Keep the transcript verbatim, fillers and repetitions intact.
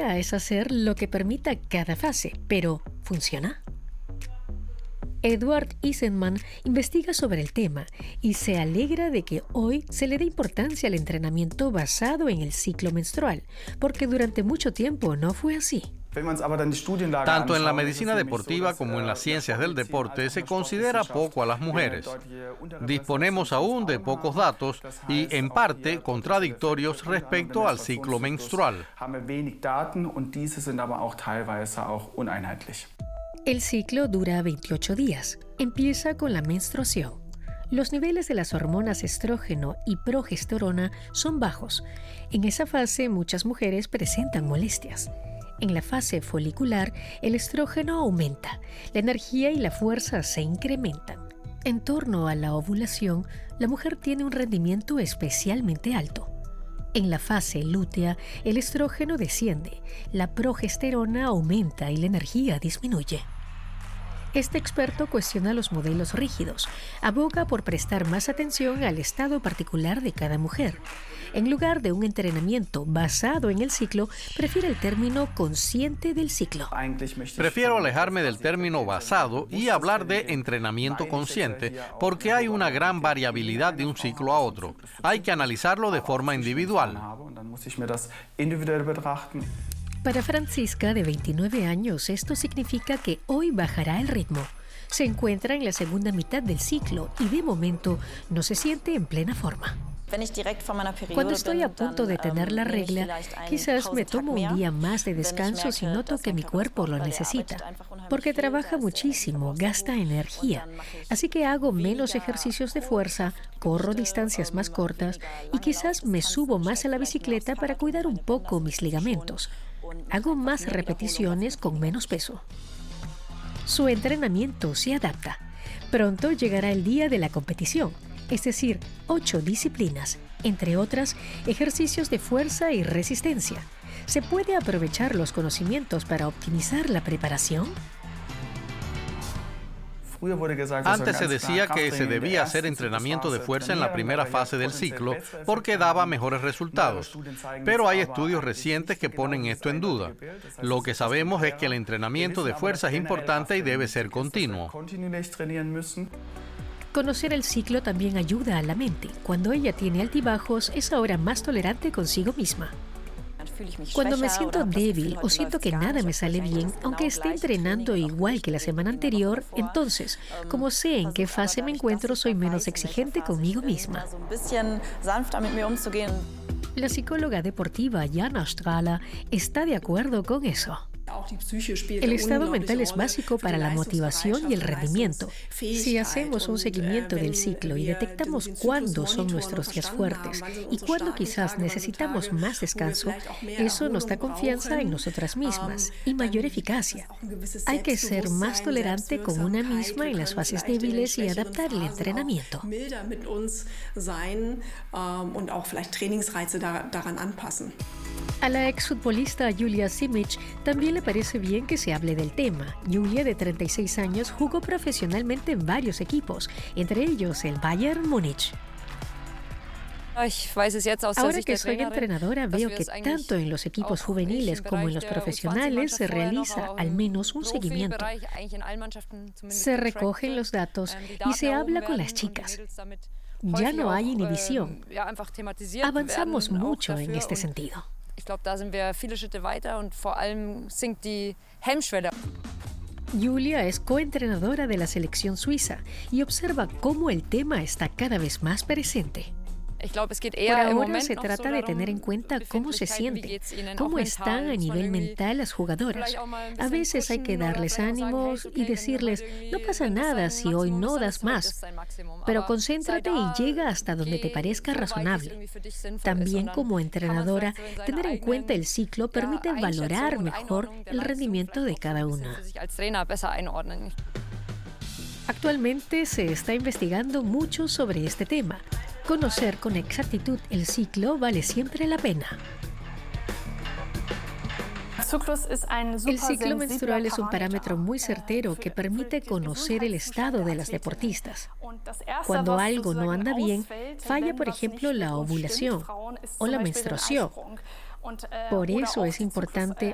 idea es hacer lo que permita cada fase, pero ¿funciona? Edward Eisenman investiga sobre el tema y se alegra de que hoy se le dé importancia al entrenamiento basado en el ciclo menstrual, porque durante mucho tiempo no fue así. Tanto en la medicina deportiva como en las ciencias del deporte se considera poco a las mujeres. Disponemos aún de pocos datos y, en parte, contradictorios respecto al ciclo menstrual. El ciclo dura veintiocho días. Empieza con la menstruación. Los niveles de las hormonas estrógeno y progesterona son bajos. En esa fase, muchas mujeres presentan molestias. En la fase folicular, el estrógeno aumenta, la energía y la fuerza se incrementan. En torno a la ovulación, la mujer tiene un rendimiento especialmente alto. En la fase lútea, el estrógeno desciende, la progesterona aumenta y la energía disminuye. Este experto cuestiona los modelos rígidos, aboga por prestar más atención al estado particular de cada mujer. En lugar de un entrenamiento basado en el ciclo, prefiere el término consciente del ciclo. Prefiero alejarme del término basado y hablar de entrenamiento consciente, porque hay una gran variabilidad de un ciclo a otro. Hay que analizarlo de forma individual. Para Francisca, de veintinueve años, esto significa que hoy bajará el ritmo. Se encuentra en la segunda mitad del ciclo y de momento no se siente en plena forma. Cuando estoy a punto de tener la regla, quizás me tomo un día más de descanso si noto que mi cuerpo lo necesita, porque trabaja muchísimo, gasta energía. Así que hago menos ejercicios de fuerza, corro distancias más cortas y quizás me subo más a la bicicleta para cuidar un poco mis ligamentos. Hago más repeticiones con menos peso. Su entrenamiento se adapta. Pronto llegará el día de la competición, es decir, ocho disciplinas, entre otras, ejercicios de fuerza y resistencia. ¿Se puede aprovechar los conocimientos para optimizar la preparación? Antes se decía que se debía hacer entrenamiento de fuerza en la primera fase del ciclo porque daba mejores resultados. Pero hay estudios recientes que ponen esto en duda. Lo que sabemos es que el entrenamiento de fuerza es importante y debe ser continuo. Conocer el ciclo también ayuda a la mente. Cuando ella tiene altibajos, es ahora más tolerante consigo misma. Cuando me siento débil o siento que nada me sale bien, aunque esté entrenando igual que la semana anterior, entonces, como sé en qué fase me encuentro, soy menos exigente conmigo misma. La psicóloga deportiva Jana Strahler está de acuerdo con eso. El estado mental es básico para la motivación y el rendimiento. Si hacemos un seguimiento del ciclo y detectamos cuándo son nuestros días fuertes y cuándo quizás necesitamos más descanso, eso nos da confianza en nosotras mismas y mayor eficacia. Hay que ser más tolerante con una misma en las fases débiles y adaptar el entrenamiento. A la exfutbolista Julia Simic también le parece bien que se hable del tema. Julia, de treinta y seis años, jugó profesionalmente en varios equipos, entre ellos el Bayern Múnich. Ahora que soy entrenadora, veo que tanto en los equipos juveniles como en los profesionales se realiza al menos un seguimiento. Se recogen los datos y se habla con las chicas. Ya no hay inhibición. Avanzamos mucho en este sentido. Julia es coentrenadora de la selección suiza y observa cómo el tema está cada vez más presente. Por ahora se trata de tener en cuenta cómo se sienten, cómo están a nivel mental las jugadoras. A veces hay que darles ánimos y decirles, no pasa nada si hoy no das más, pero concéntrate y llega hasta donde te parezca razonable. También como entrenadora, tener en cuenta el ciclo permite valorar mejor el rendimiento de cada una. Actualmente se está investigando mucho sobre este tema. Conocer con exactitud el ciclo vale siempre la pena. El ciclo menstrual es un parámetro muy certero que permite conocer el estado de las deportistas. Cuando algo no anda bien, falla, por ejemplo, la ovulación o la menstruación. Por eso es importante